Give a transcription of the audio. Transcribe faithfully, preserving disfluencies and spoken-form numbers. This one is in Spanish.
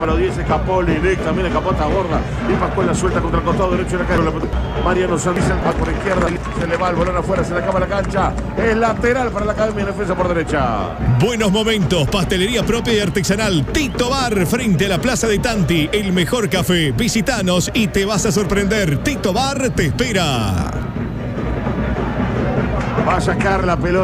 Número diez escapó Lidec, también escapó esta gorda. Y Pascual suelta contra el costado derecho de la cancha. Mariano Sanz por izquierda. Se le va el balón afuera, se le acaba la cancha. Es lateral para la Academia de Defensa por derecha. Buenos momentos, pastelería propia y artesanal. Tito Bar, frente a la Plaza de Tanti. El mejor café. Visitanos y te vas a sorprender. Tito Bar te espera. Va a sacar la pelota.